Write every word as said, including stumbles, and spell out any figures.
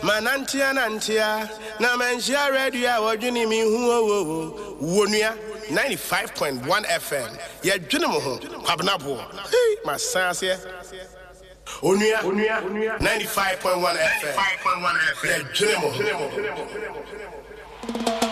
Manantia nantia, na menshia radio wajuni mi huo wonia ninety-five point one F M. Ya junimo ho kwabnabo. Hey, masanse. Onia ninety-five point one F M. Ya junimo.